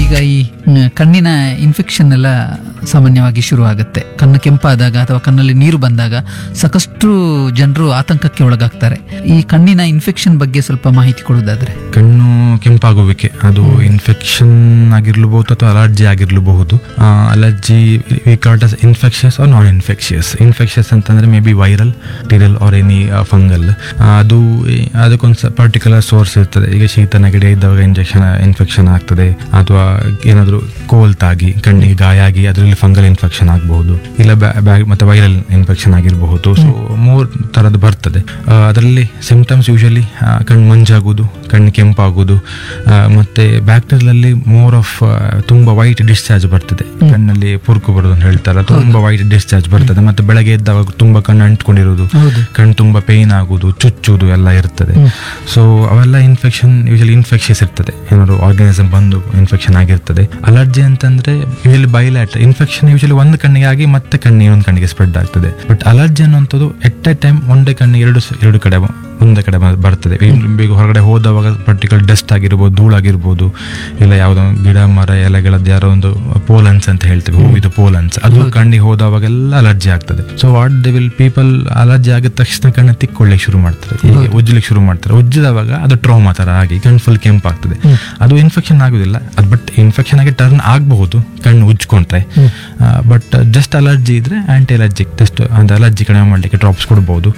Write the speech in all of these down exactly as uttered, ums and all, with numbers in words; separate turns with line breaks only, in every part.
ಈಗ ಈ ಮ್, ಕಣ್ಣಿನ ಇನ್ಫೆಕ್ಷನ್ ಎಲ್ಲ ಸಾಮಾನ್ಯವಾಗಿ ಶುರು ಆಗುತ್ತೆ. ಕಣ್ಣು ಕೆಂಪಾದಾಗ ಅಥವಾ ಕಣ್ಣಲ್ಲಿ ನೀರು ಬಂದಾಗ ಸಾಕಷ್ಟು ಜನರು ಆತಂಕಕ್ಕೆ ಒಳಗಾಗ್ತಾರೆ. ಈ ಕಣ್ಣಿನ ಇನ್ಫೆಕ್ಷನ್ ಬಗ್ಗೆ ಸ್ವಲ್ಪ ಮಾಹಿತಿ ಕೊಡೋದಾದ್ರೆ.
ಕಣ್ಣು ಕೆಂಪಾಗುವಿಕೆ ಅದು ಇನ್ಫೆಕ್ಷನ್ ಆಗಿರ್ಲಬಹುದು ಅಥವಾ ಅಲರ್ಜಿ ಆಗಿರ್ಲಬಹುದು. ಅಲರ್ಜಿ ಇನ್ಫೆಕ್ಷಿಯಸ್ ಆರ್ ನಾನ್ ಇನ್ಫೆಕ್ಷಿಯಸ್. ಇನ್ಫೆಕ್ಷಿಯಸ್ ಅಂತಂದ್ರೆ may be viral, bacterial R any fungal. ಅದು ಅದಕ್ಕೊಂದು ಪರ್ಟಿಕ್ಯುಲರ್ ಸೋರ್ಸ್ ಇರ್ತದೆ. ಈಗ ಶೀತ ನೆಗಡಿ ಇದ್ದಾಗ ಇಂಜೆಕ್ಷನ್ ಇನ್ಫೆಕ್ಷನ್ ಆಗ್ತದೆ, ಅಥವಾ ಏನಾದರೂ ಕೋಲ್ತಾಗಿ ಕಣ್ಣಿಗೆ ಗಾಯ ಆಗಿ ಅದರಲ್ಲಿ ಫಂಗಲ್ ಇನ್ಫೆಕ್ಷನ್ ಆಗಬಹುದು, ಇಲ್ಲ ಮತ್ತೆ ವೈರಲ್ ಇನ್ಫೆಕ್ಷನ್ ಆಗಿರಬಹುದು. ಸೊ ಮೂರ್ ತರದ್ದು ಬರ್ತದೆ. ಅದರಲ್ಲಿ ಸಿಂಪ್ಟಮ್ಸ್ ಯೂಶಲಿ ಕಣ್ಣು ಮಂಜಾಗುವುದು, ಕಣ್ಣು ಕೆಂಪಾಗುವುದು, ಮತ್ತೆ ಬ್ಯಾಕ್ಟೀರಿಯಲ್ ಮೋರ್ ಆಫ್ ತುಂಬಾ ವೈಟ್ ಡಿಸ್ಚಾರ್ಜ್ ಬರ್ತದೆ. ಕಣ್ಣಲ್ಲಿ ಪುರ್ಕು ಬರೋದು ಅಂತ ಹೇಳ್ತಾರೆ, ತುಂಬಾ ವೈಟ್ ಡಿಸ್ಚಾರ್ಜ್ ಬರ್ತದೆ. ಮತ್ತೆ ಬೆಳಗ್ಗೆ ಎದ್ದಾಗ ತುಂಬಾ ಕಣ್ಣು ಅಂಟ್ಕೊಂಡಿರೋದು, ಕಣ್ಣು ತುಂಬಾ ಪೇನ್ ಆಗುದು, ಚುಚ್ಚುವುದು ಎಲ್ಲ ಇರ್ತದೆ. ಸೊ ಅವೆಲ್ಲ ಇನ್ಫೆಕ್ಷನ್ ಯೂಶಲಿ ಇನ್ಫೆಕ್ಷಸ್ ಇರ್ತದೆ, ಏನಾದ್ರು ಆರ್ಗನಿಸಮ್ ಬಂದು ಇನ್ಫೆಕ್ಷನ್ ಆಗಿರ್ತದೆ. ಅಲರ್ಜಿ ಅಂತಂದ್ರೆ ಯೂಶಲಿ ಬೈಲ್ಯಾಟ್ ಇನ್ಫೆಕ್ಷನ್ ಯೂಶಲಿ ಒಂದು ಕಣ್ಣಿಗೆ ಆಗಿ ಮತ್ತೆ ಕಣ್ಣು ಇನ್ನೊಂದು ಕಣ್ಣಿಗೆ ಸ್ಪ್ರೆಡ್ ಆಗ್ತದೆ. ಬಟ್ ಅಲರ್ಜಿ ಅನ್ನುವಂಥದ್ದು ಎಟ್ ಎ ಟೈಮ್ ಒಂದೇ ಕಣ್ಣಿಗೆ ಎರಡು ಎರಡು ಕಡೆ ಒಂದೇ ಕಡೆ ಬರ್ತದೆ. ಈಗ ಹೊರಗಡೆ ಹೋದವಾಗ ಪರ್ಟಿಕ್ಯುಲರ್ ಡಸ್ಟ್ ಆಗಿರ್ಬೋದು, ಧೂಳಾಗಿರ್ಬೋದು, ಇಲ್ಲ ಯಾವುದೋ ಗಿಡ ಮರ ಎಲೆಗಳದ್ದು ಯಾರೋ ಒಂದು ಪೋಲನ್ಸ್ ಅಂತ ಹೇಳ್ತೇವೆ, ಹೂವಿದು ಪೋಲನ್ಸ್, ಅದು ಕಣ್ಣಿಗೆ ಹೋದವಾಗೆಲ್ಲ ಅಲರ್ಜಿ ಆಗ್ತದೆ. So what they will people allergy ಆಗಿದ ತಕ್ಷಣ ಕಣ್ಣು ತಿಕ್ಕೊಳ್ಳಿಕ್ಕೆ ಶುರು ಮಾಡ್ತಾರೆ, ಉಜ್ಜಲಿಕ್ಕೆ ಶುರು ಮಾಡ್ತಾರೆ. ಉಜ್ಜಿದವಾಗ ಅದು ಟ್ರೋಮಾ ತರ ಆಗಿ ಕಣ್ಣು ಫುಲ್ ಕೆಂಪಾಗ್ತದೆ. ಅದು ಇನ್ಫೆಕ್ಷನ್ ಆಗುದಿಲ್ಲ, ಅದು ಬಟ್ ಇನ್ಫೆಕ್ಷನ್ ಆಗಿ ಟರ್ನ್ ಆಗಬಹುದು ಕಣ್ಣು ಉಜ್ಕೊಂಡ್ರೆ. ಬಟ್ ಜಸ್ಟ್ ಅಲರ್ಜಿ ಇದ್ರೆ ಆಂಟಿ ಅಲರ್ಜಿಕ್ ಜಸ್ಟ್ ಒಂದು ಅಲರ್ಜಿ ಕಡಿಮೆ ಮಾಡಲಿಕ್ಕೆ ಡ್ರಾಪ್ಸ್ ಕೊಡ್ಬೋದು.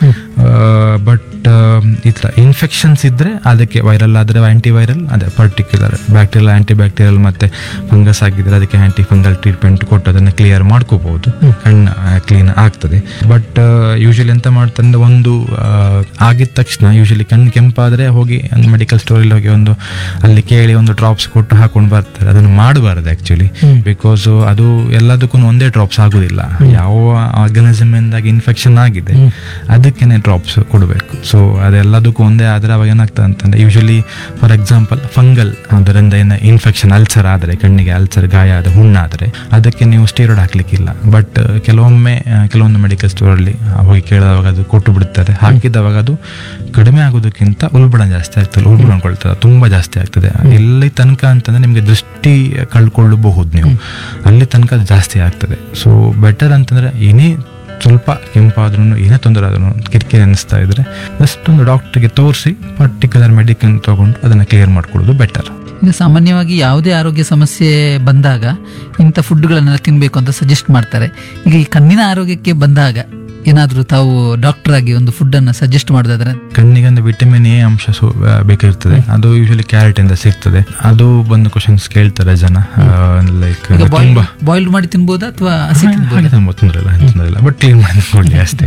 ಬಟ್ ಈ ತರ ಇನ್ಫೆಕ್ಷನ್ಸ್ ಇದ್ರೆ ಅದಕ್ಕೆ ವೈರಲ್ ಆದ್ರೆ ಆಂಟಿ ವೈರಲ್, ಅದೇ ಪರ್ಟಿಕ್ಯುಲರ್ ಬ್ಯಾಕ್ಟೀರಿಯಲ್ ಆಂಟಿ ಬ್ಯಾಕ್ಟೀರಿಯಲ್ ಮತ್ತೆ ಫಂಗಸ್ ಆಗಿದ್ರೆ ಅದಕ್ಕೆ ಆಂಟಿ ಫಂಗಲ್ ಟ್ರೀಟ್ಮೆಂಟ್ ಕೊಟ್ಟು ಅದನ್ನ ಕ್ಲಿಯರ್ ಮಾಡ್ಕೋಬಹುದು, ಕಣ್ಣು ಕ್ಲೀನ್ ಆಗ್ತದೆ. ಬಟ್ ಯೂಶಲಿ ಎಂತ ಮಾಡ್ತಾರೆ, ಒಂದು ಆಗಿದ ತಕ್ಷಣ ಯೂಶಲಿ ಕಣ್ಣು ಕೆಂಪಾದ್ರೆ ಹೋಗಿ ಮೆಡಿಕಲ್ ಸ್ಟೋರಲ್ಲಿ ಹೋಗಿ ಒಂದು ಅಲ್ಲಿ ಕೇಳಿ ಒಂದು ಡ್ರಾಪ್ಸ್ ಕೊಟ್ಟು ಹಾಕೊಂಡು ಬರ್ತಾರೆ. ಅದನ್ನು ಮಾಡಬಾರದು ಆಕ್ಚುಲಿ, ಬಿಕಾಸ್ ಅದು ಎಲ್ಲದಕ್ಕೂ ಒಂದೇ ಡ್ರಾಪ್ಸ್ ಆಗುದಿಲ್ಲ. ಯಾವ ಆರ್ಗನಿಸಮ್ ಇಂದಾಗಿ ಇನ್ಫೆಕ್ಷನ್ ಆಗಿದೆ ಅದಕ್ಕೇನೆ ಡ್ರಾಪ್ಸ್ ಕೊಡಬೇಕು. ಸೊ ಅದೆಲ್ಲದಕ್ಕೂ ಒಂದೇ ಆದ್ರೆ ಅವಾಗ ಏನಾಗ್ತದೆ ಅಂತಂದ್ರೆ ಯೂಶಲಿ ಫಾರ್ ಎಕ್ಸಾಂಪಲ್ ಫಂಗಲ್ ಅದರಿಂದ ಏನು ಇನ್ಫೆಕ್ಷನ್ ಅಲ್ಸರ್ ಆದ್ರೆ, ಕಣ್ಣಿಗೆ ಅಲ್ಸರ್ ಗಾಯ ಆದ ಹುಣ್ಣಾದ್ರೆ ಅದಕ್ಕೆ ನೀವು ಸ್ಟೀರಾಯ್ಡ್ ಹಾಕ್ಲಿಕ್ಕಿಲ್ಲ. ಬಟ್ ಕೆಲವೊಮ್ಮೆ ಕೆಲವೊಂದು ಮೆಡಿಕಲ್ ಸ್ಟೋರ್ ಅಲ್ಲಿ ಹೋಗಿ ಕೇಳಿದವಾಗ ಅದು ಕೊಟ್ಟು ಬಿಡ್ತಾರೆ. ಹಾಕಿದವಾಗ ಅದು ಕಡಿಮೆ ಆಗೋದಕ್ಕಿಂತ ಉಲ್ಬಣ ಜಾಸ್ತಿ ಆಗ್ತದೆ, ಉಲ್ಬಣಕೊಳ್ತದೆ, ತುಂಬಾ ಜಾಸ್ತಿ ಆಗ್ತದೆ. ಎಲ್ಲಿ ತನಕ ಅಂತಂದ್ರೆ ನಿಮ್ಗೆ ದೃಷ್ಟಿ ಕಳ್ಕೊಳ್ಳಬಹುದು ನೀವು, ಅಲ್ಲಿ ತನಕ ಅದು ಜಾಸ್ತಿ ಆಗ್ತದೆ. ಸೊ ಬೆಟರ್ ಅಂತಂದ್ರೆ ಏನೇ ಸ್ವಲ್ಪ ಕೆಂಪಾದ್ರೂ ಏನೇ ತೊಂದರೆ ಆದ್ರೂ ಕಿರಿಕಿರಿ ಅನ್ನಿಸ್ತಾ ಇದ್ರೆ ಜಸ್ಟ್ ಒಂದು ಡಾಕ್ಟರ್ಗೆ ತೋರಿಸಿ ಪರ್ಟಿಕ್ಯುಲರ್ ಮೆಡಿಸಿನ್ ತಗೊಂಡು ಅದನ್ನ ಕ್ಲಿಯರ್ ಮಾಡ್ಕೊಳ್ಳೋದು ಬೆಟರ್.
ಈಗ ಸಾಮಾನ್ಯವಾಗಿ ಯಾವುದೇ ಆರೋಗ್ಯ ಸಮಸ್ಯೆ ಬಂದಾಗ ಇಂಥ ಫುಡ್ಗಳನ್ನೆಲ್ಲ ತಿನ್ಬೇಕು ಅಂತ ಸಜೆಸ್ಟ್ ಮಾಡ್ತಾರೆ. ಈಗ ಈ ಕಣ್ಣಿನ ಆರೋಗ್ಯಕ್ಕೆ ಬಂದಾಗ ಏನಾದ್ರೂ ತಾವು ಡಾಕ್ಟರ್ ಆಗಿ ಒಂದು ಫುಡ್ ಅನ್ನ ಸಜೆಸ್ಟ್ ಮಾಡೋದಾದ್ರೆ?
ಕಣ್ಣಿಗೆ ಒಂದು ವಿಟಮಿನ್ ಎ ಅಂಶ ಬೇಕಿರ್ತದೆ, ಅದು ಯೂಶಲಿ ಕ್ಯಾರೆಟ್ ಇಂದ ಸಿಗ್ತದೆ. ಅದು ಬಂದು ಕ್ವಶನ್ಸ್ ಕೇಳ್ತಾರೆ ಜನ, ಲೈಕ್
ಬಾಯ್ಲ್ ಮಾಡಿ ತಿನ್ಬೋದಾ ಅಥವಾ
ತೊಂದರೆ ಇಲ್ಲ, ಬಟ್ ಕ್ಲೀನ್ ಮಾಡಿ ತಿನ್ಕೊಳ್ಳಿ ಅಷ್ಟೇ.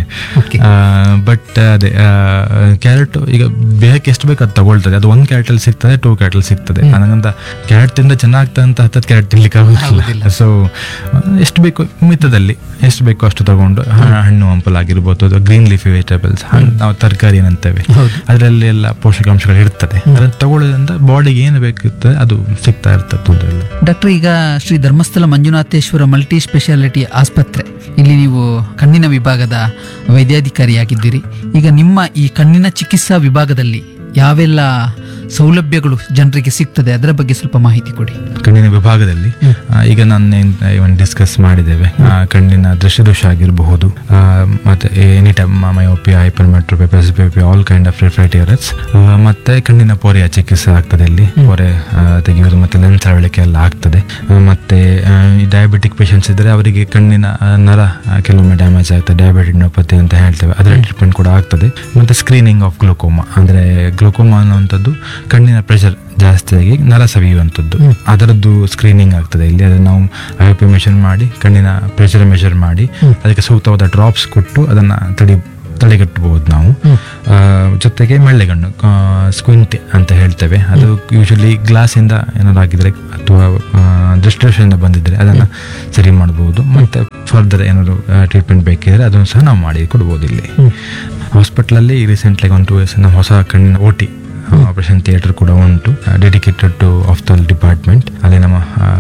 ಬಟ್ ಅದೇ ಕ್ಯಾರೆಟ್ ಈಗ ದೇಹಕ್ಕೆ ಎಷ್ಟು ಬೇಕು ಅದು ತಗೊಳ್ತದೆ. ಅದು ಒಂದ್ ಕ್ಯಾರೆಟ್ ಅಲ್ಲಿ ಸಿಗ್ತದೆ, ಟೂ ಕ್ಯಾರೆಟ್ ಅಲ್ಲಿ ಸಿಗ್ತದೆ. ನನಗಂತ ಕ್ಯಾರೆಟ್ ತಿಂದ ಚೆನ್ನಾಗ್ತದೆ ಅಂತ ಹತ್ತತ್ತು ಕ್ಯಾರೆಟ್ ತಿನ್ಲಿಕ್ಕೆ ಆಗುದಿಲ್ಲ. ಸೊ ಎಷ್ಟು ಬೇಕು ಮಿತದಲ್ಲಿ ಎಷ್ಟು ಬೇಕು ಅಷ್ಟು ತಗೊಂಡು, ಹಣ್ಣು ಹಂಪಲ್ ಆಗಿರ್ಬೋದು, ಗ್ರೀನ್ ಲೀಫಿ ವೆಜಿಟೇಬಲ್ಸ್, ನಾವು ತರಕಾರಿ ಏನಂತೇವೆ ಅದರಲ್ಲಿ ಎಲ್ಲ ಪೋಷಕಾಂಶಗಳು ಇರ್ತದೆ. ಅದನ್ನು ತಗೊಳ್ಳೋದ್ರಿಂದ ಬಾಡಿಗೆ ಏನು ಬೇಕಿರ್ತದೆ ಅದು ಸಿಗ್ತಾ ಇರ್ತದೆ, ತೊಂದರೆ ಇಲ್ಲ.
ಡಾಕ್ಟರ್, ಈಗ ಶ್ರೀ ಧರ್ಮಸ್ಥಳ ಮಂಜುನಾಥೇಶ್ವರ ಮಲ್ಟಿ ಸ್ಪೆಷಾಲಿಟಿ ಆಸ್ಪತ್ರೆ ಇಲ್ಲಿ ನೀವು ಕಣ್ಣಿನ ವಿಭಾಗದ ವೈದ್ಯಾಧಿಕಾರಿಯಾಗಿದ್ದೀರಿ. ಈಗ ನಿಮ್ಮ ಈ ಕಣ್ಣಿನ ಚಿಕಿತ್ಸಾ ವಿಭಾಗದಲ್ಲಿ ಯಾವೆಲ್ಲ ಸೌಲಭ್ಯಗಳು ಜನರಿಗೆ ಸಿಗ್ತದೆ ಅದರ ಬಗ್ಗೆ ಸ್ವಲ್ಪ ಮಾಹಿತಿ ಕೊಡಿ.
ಕಣ್ಣಿನ ವಿಭಾಗದಲ್ಲಿ ಈಗ ನಾನು ಡಿಸ್ಕಸ್ ಮಾಡಿದ್ದೇವೆ, ಕಣ್ಣಿನ ದೃಷ್ಟಿದೋಷ ಆಗಿರಬಹುದು, ಮತ್ತೆ any time myopia, hypermetropia, ಪ್ರೆಸ್ಬಿಯೋಪಿಯಾ, all kind of refractive errors, ಮತ್ತೆ ಕಣ್ಣಿನ ಪೊರೆಯ ಚಿಕಿತ್ಸೆ ಆಗ್ತದೆ. ಇಲ್ಲಿ ಪೊರೆ ತೆಗೆಯುವುದು ಮತ್ತೆ ಲೆನ್ಸ್ ಅಳವಡಿಕೆ ಎಲ್ಲ ಆಗ್ತದೆ. ಮತ್ತೆ ಡಯಾಬಿಟಿಕ್ ಪೇಷಂಟ್ಸ್ ಇದ್ರೆ ಅವರಿಗೆ ಕಣ್ಣಿನ ನರ ಕೆಲವೊಮ್ಮೆ ಡ್ಯಾಮೇಜ್ ಆಗ್ತದೆ, ಡಯಾಬಿಟಿನೋಪತಿ ಅಂತ ಹೇಳ್ತೇವೆ, ಅದರ ಟ್ರೀಟ್ಮೆಂಟ್ ಕೂಡ ಆಗ್ತದೆ. ಮತ್ತೆ ಸ್ಕ್ರೀನಿಂಗ್ ಆಫ್ ಗ್ಲೋಕೋಮಾ, ಅಂದ್ರೆ ಗ್ಲೋಕೋಮಾ ಅನ್ನುವಂಥದ್ದು ಕಣ್ಣಿನ ಪ್ರೆಷರ್ ಜಾಸ್ತಿಯಾಗಿ ನರ ಸವಿಯುವಂಥದ್ದು, ಅದರದ್ದು ಸ್ಕ್ರೀನಿಂಗ್ ಆಗ್ತದೆ ಇಲ್ಲಿ. ಅದನ್ನು ನಾವು ಐ ಮೆಷರ್ ಮಾಡಿ ಕಣ್ಣಿನ ಪ್ರೆಷರ್ ಮೆಷರ್ ಮಾಡಿ ಅದಕ್ಕೆ ಸೂಕ್ತವಾದ ಡ್ರಾಪ್ಸ್ ಕೊಟ್ಟು ಅದನ್ನ ತಡಿ ತಡೆಗಟ್ಟಬಹುದು ನಾವು. ಜೊತೆಗೆ ಮೆಳ್ಳೆಗಣ್ಣು ಸ್ಕ್ವಿಂಟ್ ಅಂತ ಹೇಳ್ತೇವೆ, ಅದು ಯೂಶಲಿ ಗ್ಲಾಸ್ ಇಂದ ಏನಾದ್ರು ಆಗಿದ್ರೆ ಅಥವಾ ದೃಷ್ಟಿದೋಷದಿಂದ ಬಂದಿದ್ರೆ ಅದನ್ನ ಸರಿ ಮಾಡಬಹುದು. ಮತ್ತೆ ಫರ್ದರ್ ಏನಾದ್ರು ಟ್ರೀಟ್ಮೆಂಟ್ ಬೇಕಿದ್ರೆ ಅದನ್ನು ಸಹ ನಾವು ಮಾಡಿ ಕೊಡ್ಬೋದು. ಇಲ್ಲಿ ಹಾಸ್ಪಿಟಲ್ ಅಲ್ಲಿ ರೀಸೆಂಟ್ಲಿ ಒಂದು ಟೂ ಇಯರ್ಸ್ ನಮ್ಮ ಹೊಸ ಕಣ್ಣಿನ ಓ ಟಿ ಆಪರೇಷನ್ ಥಿಯೇಟರ್ ಕೂಡ ಉಂಟು, ಡೆಡಿಕೇಟೆಡ್ ಟು ಆಫ್ಥಾಲ್ ಡಿಪಾರ್ಟ್ಮೆಂಟ್. ಅಲ್ಲಿ ನಮ್ಮ ಒಳ್ಳೆ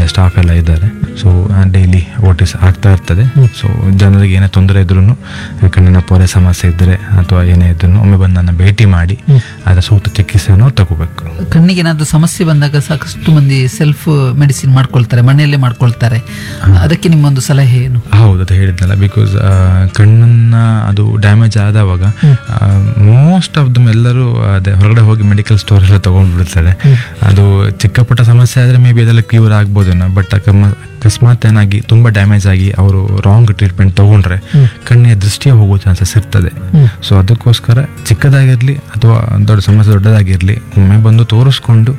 ಸ್ಟಾಫ್ ಎಲ್ಲ ಇದ್ದಾರೆ. ಸೊ ಡೈಲಿ ಓಟಿಸ್ ಆಗ್ತಾ ಇರ್ತದೆ. ಸೊ ಜನರಿಗೆ ಏನೇ ತೊಂದರೆ ಇದ್ರೂ, ಕಣ್ಣಿನ ಪೊರೆ ಸಮಸ್ಯೆ ಇದ್ದರೆ ಅಥವಾ ಏನೇ ಇದ್ರೂ ಒಮ್ಮೆ ಬಂದು ನನ್ನ ಭೇಟಿ ಮಾಡಿ ಅದರ ಸೂಕ್ತ ಚಿಕಿತ್ಸೆಯನ್ನು ತಗೋಬೇಕು.
ಕಣ್ಣಿಗೆ ಏನಾದ್ರು ಸಮಸ್ಯೆ ಬಂದಾಗ ಸಾಕಷ್ಟು ಮಂದಿ ಸೆಲ್ಫ್ ಮೆಡಿಸಿನ್ ಮಾಡ್ಕೊಳ್ತಾರೆ, ಮನೆಯಲ್ಲೇ ಮಾಡ್ಕೊಳ್ತಾರೆ. ಅದಕ್ಕೆ ನಿಮ್ಮೊಂದು ಸಲಹೆ ಏನು?
ಹೌದು, ಅದು ಹೇಳಿದ್ನಲ್ಲ, ಬಿಕಾಸ್ ಕಣ್ಣನ್ನ ಅದು ಡ್ಯಾಮೇಜ್ ಆದವಾಗ ಮೋಸ್ಟ್ ಆಫ್ ದಮ್ ಎಲ್ಲರೂ ಅದೇ ಹೊರಗಡೆ ಹೋಗಿ ಮೆಡಿಕಲ್ ಸ್ಟೋರ್ ಎಲ್ಲ ತಗೊಂಡ್ಬಿಡ್ತಾರೆ. ಅದು ಚಿಕ್ಕ ಪುಟ್ಟ ಸಮಸ್ಯೆ ಆದರೆ ಮೇ ಬಿ ಅದೆಲ್ಲ ಕ್ಯೂರ್ ಆಗ್ಬೋದೇನೋ. ಬಟ್ ಅಕಸ್ಮಾತ್ ಏನಾಗಿ ತುಂಬ ಡ್ಯಾಮೇಜ್ ಆಗಿ ಅವರು ರಾಂಗ್ ಟ್ರೀಟ್ಮೆಂಟ್ ತಗೊಂಡ್ರೆ ಕಣ್ಣಿನ ದೃಷ್ಟಿಯ ಹೋಗೋ ಚಾನ್ಸಸ್ ಇರ್ತದೆ. ಸೊ ಅದಕ್ಕೋಸ್ಕರ ಚಿಕ್ಕದಾಗಿರಲಿ ಅಥವಾ ದೊಡ್ಡ ಸಮಸ್ಯೆ ದೊಡ್ಡದಾಗಿರಲಿ ಒಮ್ಮೆ ಬಂದು ತೋರಿಸ್ಕೊಂಡು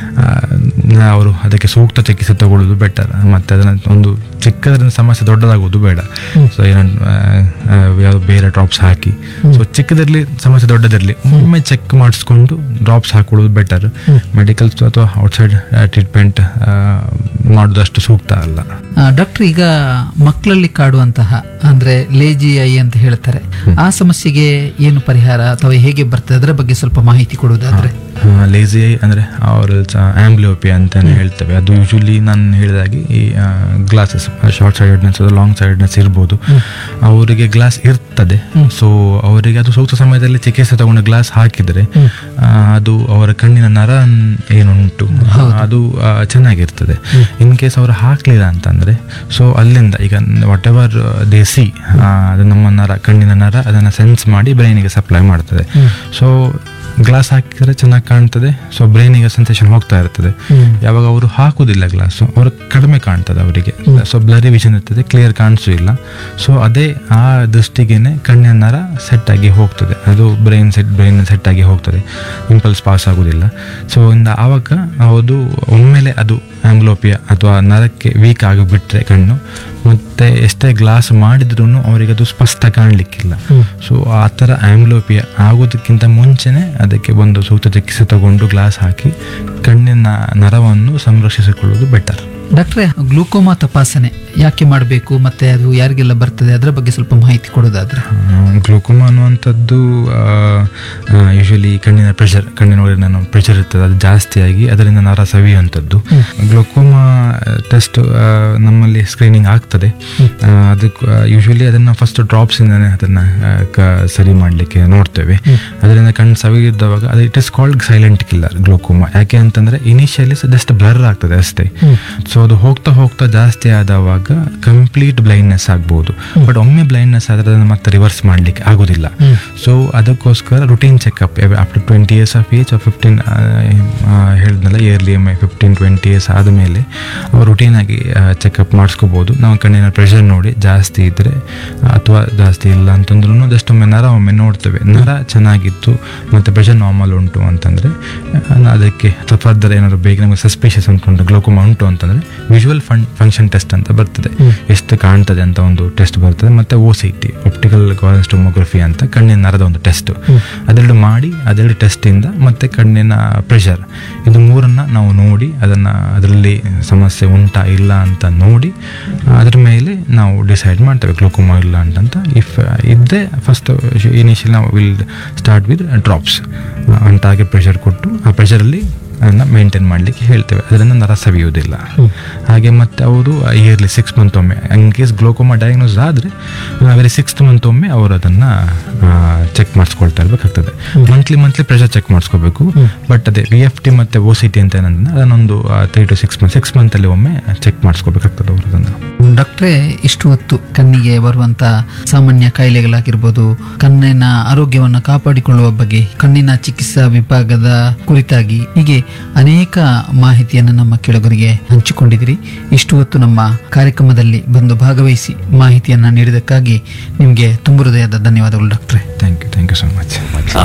ಅವರು ಅದಕ್ಕೆ ಸೂಕ್ತ ಚಿಕಿತ್ಸೆ ತಗೊಳ್ಳೋದು ಬೆಟರ್. ಮತ್ತು ಅದನ್ನ ಒಂದು ಚಿಕ್ಕದ್ರಿಂದ ಸಮಸ್ಯೆ ದೊಡ್ಡದಾಗೋದು ಬೇಡ. ಸೊ ಏನೋ ಯಾವುದು ಬೇರೆ ಡ್ರಾಪ್ಸ್ ಹಾಕಿ, ಸೊ ಚಿಕ್ಕದಿರಲಿ ಸಮಸ್ಯೆ ದೊಡ್ಡದಿರಲಿ ಒಮ್ಮೆ ಚೆಕ್ ಮಾಡಿಸ್ಕೊಂಡು ಡ್ರಾಪ್ಸ್ ಹಾಕೊಳ್ಳೋದು ಬೆಟರ್. ಮೆಡಿಕಲ್ ಅಥವಾ ಔಟ್ಸೈಡ್ ಟ್ರೀಟ್ಮೆಂಟ್ ಮಾಡೋದಷ್ಟು ಸೂಕ್ತ ಅಲ್ಲ.
ಡಾಕ್ಟರ್, ಈಗ ಮಕ್ಕಳಲ್ಲಿ ಕಾಡುವಂತಹ ಅಂದ್ರೆ ಲೇಜಿ ಐ ಅಂತ ಹೇಳ್ತಾರೆ, ಆ ಸಮಸ್ಯೆಗೆ ಏನು ಪರಿಹಾರ ಅಥವಾ ಹೇಗೆ ಬರ್ತದೆ ಅದರ ಬಗ್ಗೆ ಸ್ವಲ್ಪ ಮಾಹಿತಿ ಕೊಡುವುದಾದ್ರೆ?
ಲೇಜಿ ಐ ಅಂದರೆ ಅವ್ರ ಆಂಬ್ಲಿಯೋಪಿಯಾ ಅಂತಾನೆ ಹೇಳ್ತೇವೆ. ಅದು ಯೂಶಲಿ ನಾನು ಹೇಳಿದಾಗೆ ಈ ಗ್ಲಾಸಸ್ ಶಾರ್ಟ್ ಸೈಡೆಡ್ನೆಸ್ ಲಾಂಗ್ ಸೈಡೆಡ್ನೆಸ್ ಇರ್ಬೋದು. ಅವರಿಗೆ ಗ್ಲಾಸ್ ಇರ್ತದೆ. ಸೊ ಅವರಿಗೆ ಅದು ಸೂಕ್ತ ಸಮಯದಲ್ಲಿ ಚಿಕಿತ್ಸೆ ತಗೊಂಡು ಗ್ಲಾಸ್ ಹಾಕಿದರೆ ಅದು ಅವರ ಕಣ್ಣಿನ ನರ ಏನುಂಟು ಅದು ಚೆನ್ನಾಗಿರ್ತದೆ. ಇನ್ ಕೇಸ್ ಅವರು ಹಾಕ್ಲಿಲ್ಲ ಅಂತಂದ್ರೆ ಸೊ ಅಲ್ಲಿಂದ ಈಗ ವಾಟ್ ಎವರ್ ದೇ ಸಿ ಅದು ನಮ್ಮ ನರ ಕಣ್ಣಿನ ನರ ಅದನ್ನು ಸೆನ್ಸ್ ಮಾಡಿ ಬ್ರೈನಿಗೆ ಸಪ್ಲೈ ಮಾಡ್ತದೆ. ಸೊ ಗ್ಲಾಸ್ ಹಾಕಿದ್ರೆ ಚೆನ್ನಾಗಿ ಕಾಣ್ತದೆ. ಸೊ ಬ್ರೈನಿಗೆ ಸೆನ್ಸೇಷನ್ ಹೋಗ್ತಾ ಇರ್ತದೆ. ಯಾವಾಗ ಅವರು ಹಾಕುದಿಲ್ಲ ಗ್ಲಾಸ್, ಅವ್ರ ಕಡಿಮೆ ಕಾಣ್ತದೆ ಅವರಿಗೆ. ಸೊ ಬ್ಲರಿ ವಿಷನ್ ಇರ್ತದೆ, ಕ್ಲಿಯರ್ ಕಾಣಿಸೂ ಇಲ್ಲ. ಸೊ ಅದೇ ಆ ದೃಷ್ಟಿಗೆನೆ ಕಣ್ಣಿನ ನರ ಸೆಟ್ ಆಗಿ ಹೋಗ್ತದೆ, ಅದು ಬ್ರೈನ್ ಸೆಟ್ ಬ್ರೈನ್ ಸೆಟ್ ಆಗಿ ಹೋಗ್ತದೆ, ಇಂಪಲ್ಸ್ ಪಾಸ್ ಆಗೋದಿಲ್ಲ. ಸೊ ಇಂದ ಆವಾಗ ಅದು ಒಮ್ಮೆಲೆ ಅದು ಆಂಬ್ಲೋಪಿಯಾ ಅಥವಾ ನರಕ್ಕೆ ವೀಕ್ ಆಗಿಬಿಟ್ರೆ ಕಣ್ಣು ಮತ್ತೆ ಎಷ್ಟೇ ಗ್ಲಾಸ್ ಮಾಡಿದ್ರೂ ಅವರಿಗೆ ಅದು ಸ್ಪಷ್ಟ ಕಾಣಲಿಕ್ಕಿಲ್ಲ. ಸೊ ಆ ಥರ ಆಂಬ್ಲೋಪಿಯಾ ಆಗೋದಕ್ಕಿಂತ ಮುಂಚೆನೆ ಅದಕ್ಕೆ ಒಂದು ಸೂಕ್ತ ಚಿಕಿತ್ಸೆ ತಗೊಂಡು ಗ್ಲಾಸ್ ಹಾಕಿ ಕಣ್ಣಿನ ನರವನ್ನು ಸಂರಕ್ಷಿಸಿಕೊಳ್ಳುವುದು ಬೆಟರ್.
ಡಾಕ್ಟ್ರೆ, ಗ್ಲೂಕೋಮಾ ತಪಾಸಣೆ ಯಾಕೆ ಮಾಡಬೇಕು ಮತ್ತೆ ಅದು ಯಾರಿಗೆಲ್ಲ ಬರ್ತದೆ ಅದರ ಬಗ್ಗೆ ಸ್ವಲ್ಪ ಮಾಹಿತಿ ಕೊಡೋದಾದ್ರೆ?
ಗ್ಲೂಕೋಮಾ ಅನ್ನುವಂಥದ್ದು ಯೂಶಲಿ ಕಣ್ಣಿನ ಪ್ರೆಷರ್ ಕಣ್ಣಿನ ಒಳಗಿನ ಪ್ರೆಷರ್ ಇರ್ತದೆ, ಅದು ಜಾಸ್ತಿಯಾಗಿ ಅದರಿಂದ ನರ ಸವಿಯುವಂಥದ್ದು. ಗ್ಲೂಕೋಮಾ ಟೆಸ್ಟ್ ನಮ್ಮಲ್ಲಿ ಸ್ಕ್ರೀನಿಂಗ್ ಆಗ್ತದೆ. ಅದಕ್ಕೆ ಯೂಶಲಿ ಅದನ್ನು ಫಸ್ಟ್ ಡ್ರಾಪ್ಸಿಂದನೇ ಅದನ್ನು ಸರಿ ಮಾಡಲಿಕ್ಕೆ ನೋಡ್ತೇವೆ. ಅದರಿಂದ ಕಣ್ಣು ಸವಿಯುವಾಗ ಅದು it is called silent killer glaucoma. ಯಾಕೆ ಅಂತಂದರೆ ಇನಿಷಿಯಲಿ ಜಸ್ಟ್ ಬ್ಲರ್ ಆಗ್ತದೆ ಅಷ್ಟೇ. ಸೊ ಅದು ಹೋಗ್ತಾ ಹೋಗ್ತಾ ಜಾಸ್ತಿ ಆದವಾಗ ಕಂಪ್ಲೀಟ್ ಬ್ಲೈಂಡ್ನೆಸ್ ಆಗ್ಬೋದು. ಬಟ್ ಒಮ್ಮೆ ಬ್ಲೈಂಡ್ನೆಸ್ ಆದರೆ ಅದನ್ನು ಮತ್ತೆ ರಿವರ್ಸ್ ಮಾಡಲಿಕ್ಕೆ ಆಗೋದಿಲ್ಲ. ಸೊ ಅದಕ್ಕೋಸ್ಕರ routine checkup after twenty years of age fifteen ಹೇಳಿದ್ನಲ್ಲ ಇಯರ್ಲಿ ಒಮ್ಮೆ ಫಿಫ್ಟೀನ್ ಟ್ವೆಂಟಿ ಇಯರ್ಸ್ ಆದಮೇಲೆ ರುಟೀನಾಗಿ ಚೆಕಪ್ ಮಾಡಿಸ್ಕೋಬೋದು. ನಾವು ಕಣ್ಣಿನ ಪ್ರೆಷರ್ ನೋಡಿ ಜಾಸ್ತಿ ಇದ್ದರೆ ಅಥವಾ ಜಾಸ್ತಿ ಇಲ್ಲ ಅಂತಂದ್ರೂ ಜಸ್ಟ್ ಒಮ್ಮೆ ನರ ಒಮ್ಮೆ ನೋಡ್ತೇವೆ. ನರ ಚೆನ್ನಾಗಿತ್ತು ಮತ್ತು ಪ್ರೆಷರ್ ನಾರ್ಮಲ್ ಉಂಟು ಅಂತಂದರೆ ಅದಕ್ಕೆ ಫರ್ದರ್ ಏನಾದ್ರು ಬೇಗ ನಮಗೆ ಸಸ್ಪಿಷಿಯಸ್ ಉಂಟು ಗ್ಲೋಕೋಮಾ ಉಂಟು ಅಂತಂದರೆ ವಿಜುವಲ್ ಫನ್ ಫಂಕ್ಷನ್ ಟೆಸ್ಟ್ ಅಂತ ಬರ್ತದೆ, ಎಷ್ಟು ಕಾಣ್ತದೆ ಅಂತ ಒಂದು ಟೆಸ್ಟ್ ಬರ್ತದೆ. ಮತ್ತು O C T optical ಕೋಹರೆನ್ಸ್ tomography ಅಂತ ಕಣ್ಣಿನ ನರದ ಒಂದು ಟೆಸ್ಟ್, ಅದೆರಡು ಮಾಡಿ ಅದೆರಡು ಟೆಸ್ಟಿಂದ ಮತ್ತು ಕಣ್ಣಿನ ಪ್ರೆಷರ್ ಇದು ಮೂರನ್ನು ನಾವು ನೋಡಿ ಅದನ್ನು ಅದರಲ್ಲಿ ಸಮಸ್ಯೆ ಉಂಟಾ ಇಲ್ಲ ಅಂತ ನೋಡಿ ಅದ್ರ ಮೇಲೆ ನಾವು ಡಿಸೈಡ್ ಮಾಡ್ತೇವೆ ಗ್ಲೋಕೋಮಾ ಇಲ್ಲ ಅಂತಂತ. ಇಫ್ ಇದ್ದೇ ಫಸ್ಟ್ ಇನಿಷಿಯಲ್ ನಾವು will start with drops ಅಂಟಾಗೆ pressure ಕೊಟ್ಟು ಆ ಪ್ರೆಷರಲ್ಲಿ ಅದನ್ನು ಮೇಂಟೈನ್ ಮಾಡಲಿಕ್ಕೆ ಹೇಳ್ತೇವೆ. ಅದರಿಂದ ನರ ಸವಿಯುವುದಿಲ್ಲ. ಹಾಗೆ ಮತ್ತು ಅವರು ಇಯರ್ಲಿ ಸಿಕ್ಸ್ ಮಂತ್ ಒಮ್ಮೆ ಇನ್ ಕೇಸ್ ಗ್ಲೋಕೋಮಾ ಡಯಾಗ್ನೋಸ್ ಆದರೆ ವೆರಿ ಸಿಕ್ಸ್ತ್ ಮಂತ್ ಒಮ್ಮೆ ಅವರು ಅದನ್ನು check ಮಾಡಿಸ್ಕೊಳ್ತಾ ಇರಬೇಕಾಗ್ತದೆ. Monthly monthly pressure check ಮಾಡಿಸ್ಕೋಬೇಕು. But ಅದೇ ವಿ ಎಫ್ ಟಿ ಮತ್ತು ಓ ಸಿ ಟಿ ಅಂತ ಏನಂದ್ರೆ ಅದನ್ನೊಂದು three to six month six ಮಂತಲ್ಲಿ ಒಮ್ಮೆ ಚೆಕ್ ಮಾಡಿಸ್ಕೋಬೇಕಾಗ್ತದೆ ಅವರು ಅದನ್ನು.
ಡಾಕ್ಟ್ರೇ, ಇಷ್ಟು ಹೊತ್ತು ಕಣ್ಣಿಗೆ ಬರುವಂತ ಸಾಮಾನ್ಯ ಕಾಯಿಲೆಗಳಾಗಿರ್ಬೋದು, ಕಣ್ಣಿನ ಆರೋಗ್ಯವನ್ನು ಕಾಪಾಡಿಕೊಳ್ಳುವ ಬಗ್ಗೆ, ಕಣ್ಣಿನ ಚಿಕಿತ್ಸಾ ವಿಭಾಗದ ಕುರಿತಾಗಿ ಹೀಗೆ ಅನೇಕ ಮಾಹಿತಿಯನ್ನು ನಮ್ಮ ಕೇಳುಗರಿಗೆ ಹಂಚಿಕೊಂಡಿದ್ದೀರಿ. ಇಷ್ಟು ಹೊತ್ತು ನಮ್ಮ ಕಾರ್ಯಕ್ರಮದಲ್ಲಿ ಬಂದು ಭಾಗವಹಿಸಿ ಮಾಹಿತಿಯನ್ನು ನೀಡಿದ್ದಕ್ಕಾಗಿ ನಿಮಗೆ ತುಂಬ ಹೃದಯದ ಧನ್ಯವಾದಗಳು ಡಾಕ್ಟ್ರೆ.
Thank you thank you so much.